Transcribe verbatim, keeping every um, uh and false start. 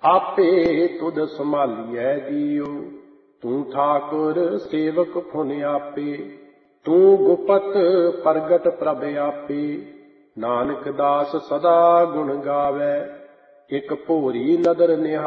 ਆਪੇ ਤੁਧ ਸੰਭਾਲੀਐ ਜੀਉ, ਤੂੰ ਠਾਕੁਰ ਸੇਵਕ ਫੁਨ ਆਪੇ। ਤੂੰ ਗੁਪਤ ਪ੍ਰਗਟ ਪ੍ਰਭ ਆਪੇ, ਨਾਨਕ ਦਾਸ ਸਦਾ ਗੁਣ ਗਾਵੈ। ਇਕ ਭੋਰੀ ਨਦਰ ਨਿਹਾਲ